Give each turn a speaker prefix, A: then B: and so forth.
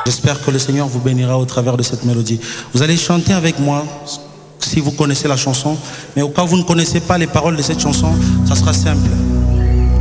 A: J'espère que le Seigneur vous bénira au travers de cette mélodie. Vous allez chanter avec moi si vous connaissez la chanson, mais au cas où vous ne connaissez pas les paroles de cette chanson, ça sera simple.